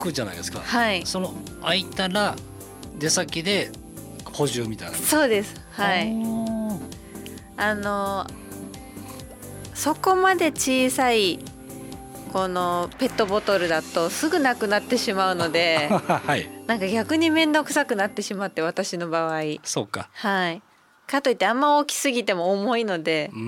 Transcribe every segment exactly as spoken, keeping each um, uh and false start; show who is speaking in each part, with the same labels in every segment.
Speaker 1: くじゃないですか、
Speaker 2: はい、
Speaker 1: その開いたら出先で補充みたいな。
Speaker 2: そうです。はい、あのそこまで小さいこのペットボトルだとすぐなくなってしまうので、
Speaker 1: はい、
Speaker 2: なんか逆に面倒くさくなってしまって、私の場合。
Speaker 1: そうか。
Speaker 2: はい、かといってあんま大きすぎても重いので、
Speaker 1: うん、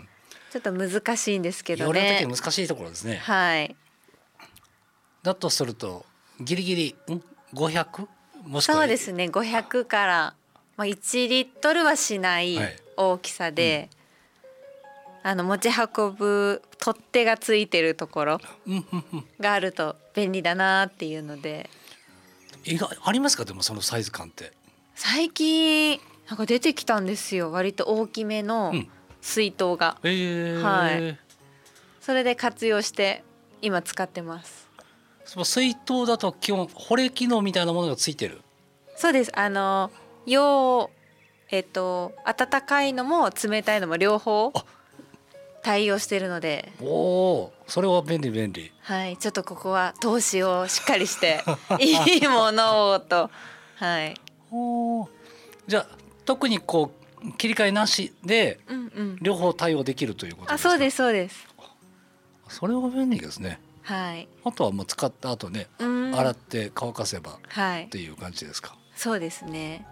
Speaker 2: ちょっと難しいんですけど
Speaker 1: 容量的
Speaker 2: ね。
Speaker 1: に難しいところですね。
Speaker 2: はい。
Speaker 1: だとするとギリギリんごひゃく、もしくは
Speaker 2: そうですね、ごひゃくから、まあ、いちリットルはしない大きさで、はい、うん、あの持ち運ぶ取っ手がついてるところがあると便利だなっていうので。
Speaker 1: 意外ありますか？でもそのサイズ感って
Speaker 2: 最近なんか出てきたんですよ、割と大きめの水筒が、
Speaker 1: うん、えー
Speaker 2: はい、それで活用して今使ってます。
Speaker 1: その水筒だと基本保冷機能みたいなものがついてる？
Speaker 2: そうです。あの用えっと温かいのも冷たいのも両方対応してるので。
Speaker 1: おお、それは便利便利。
Speaker 2: はい、ちょっとここは投資をしっかりしていいものをと。はい。
Speaker 1: お、じゃあ特にこう切り替えなしで両方対応できるということですか？
Speaker 2: うんうん、あ、そうですそうです。
Speaker 1: それは便利ですね。
Speaker 2: はい。
Speaker 1: あとはもう使った後ね、洗って乾かせばっていう感じですか？
Speaker 2: そうですね。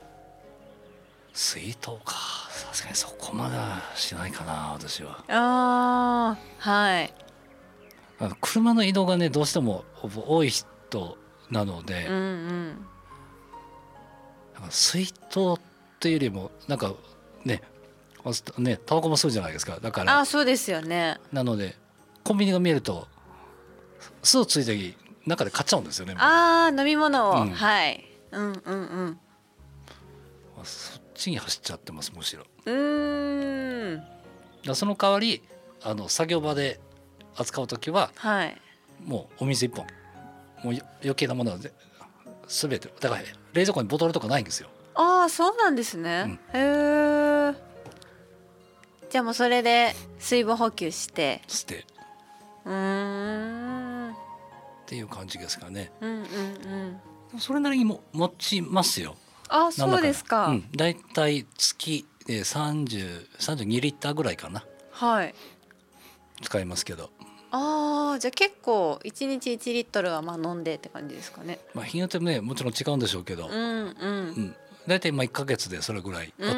Speaker 1: 水筒か、さすがにそこまではしないかな私は。
Speaker 2: ああ、はい。
Speaker 1: あの車の移動がねどうしても多い人なので、
Speaker 2: うんうん、
Speaker 1: なんか水筒っていうよりもなんかねねタバコも吸うじゃないですか。だから
Speaker 2: あ、そうですよね。
Speaker 1: なのでコンビニが見えるとすぐついてき中で買っちゃうんですよね。
Speaker 2: ああ、飲み物を、
Speaker 1: うん、
Speaker 2: はい、うんうんうん。
Speaker 1: そっちに走っちゃってますむしろ。
Speaker 2: うーん。
Speaker 1: だその代わりあの作業場で扱うときは、はい、もうお水一本、もう余計なものはすべてだから冷蔵庫にボトルとかないんですよ。
Speaker 2: ああ、そうなんですね、うん、へえ。じゃあもうそれで水分補給して
Speaker 1: して
Speaker 2: うーん
Speaker 1: っていう感じですかね。
Speaker 2: うんうんうん。
Speaker 1: それなりにも持ちますよ。
Speaker 2: あ、そうですか。
Speaker 1: うん、だいたい月でさんじゅう、さんじゅうにリッターぐらいかな。はい。使いますけど。
Speaker 2: ああ、じゃあ結構いちにちいちリットルはまあ飲んでって感じですかね。
Speaker 1: まあ日によってねもちろん違うんでしょうけど、うんうん、うん、だいたいまあいっかげつでそれぐらい。うん。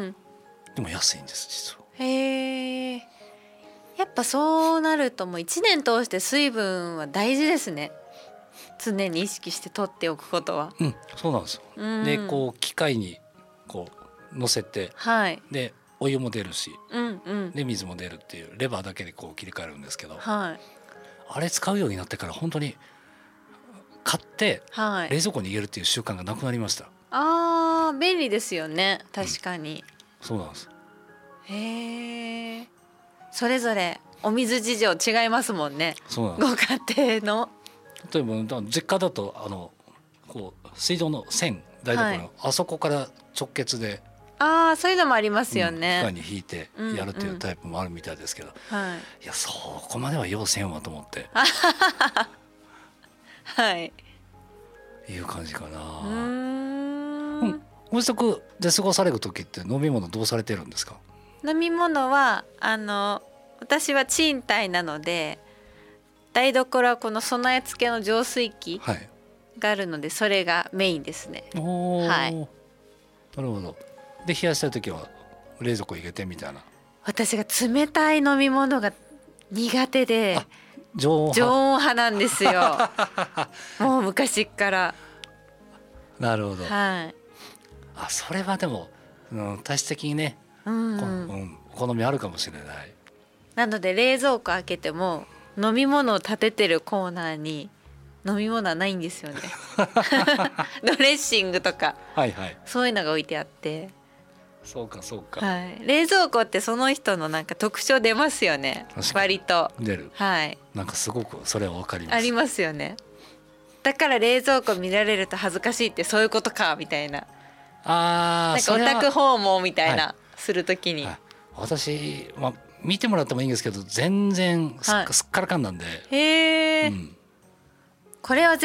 Speaker 1: でも安いんです実は。へえ。
Speaker 2: やっぱそうなるともういちねん通して水分は大事ですね。常に意識して取っておくことは。
Speaker 1: うん、そうなんですよ。うん、でこう機械にこう乗せて、はい、でお湯も出るし、うんうん、で水も出るっていうレバーだけでこう切り替えるんですけど、はい、あれ使うようになってから本当に買って冷蔵庫に入れるっていう習慣がなくなりました。はい、
Speaker 2: あー、便利ですよね、確かに。
Speaker 1: うん、そうなんです。
Speaker 2: へえ。それぞれお水事情違いますもんね。そうなんです。ご家庭の。
Speaker 1: 例えば実家だとあのこう水道の線台所の、はい、あそこから直結で、
Speaker 2: ああ、そういうのもありますよね。
Speaker 1: うん、機械に引いてやるっていうタイプもあるみたいですけど、うんうん、はい、いやそこまでは要せんわと思ってはいいう感じかな。うーん、うん、ご自宅で過ごされる時って飲み物どうされてるんですか？
Speaker 2: 飲み物はあの私は賃貸なので台所はこの備え付けの浄水器があるので、それがメインですね。
Speaker 1: お、はい、なるほど。で冷やしたい時は冷蔵庫入れてみたいな。
Speaker 2: 私が冷たい飲み物が苦手で
Speaker 1: 常温
Speaker 2: 常温派なんですよもう昔から。
Speaker 1: なるほど、
Speaker 2: はい、
Speaker 1: あ、それはでも、うん、体質的にね、うんうん、お好みあるかもしれない。
Speaker 2: なので冷蔵庫開けても飲み物を立ててるコーナーに飲み物はないんですよねドレッシングとか、はいはい、そういうのが置いてあって。
Speaker 1: そうかそうか、
Speaker 2: はい、冷蔵庫ってその人のなんか特徴出ますよね。割と
Speaker 1: 出る、はい、なんかすごくそれは分かります。
Speaker 2: ありますよね。だから冷蔵庫見られると恥ずかしいってそういうことかみたいな。あ、なんかオタク訪問みたいな、はい、するときに、はい、
Speaker 1: 私、まあ、見てもらってもいいんですけど全然すっ,、はい、すっからかんなんで。
Speaker 2: へえ、うん、 これは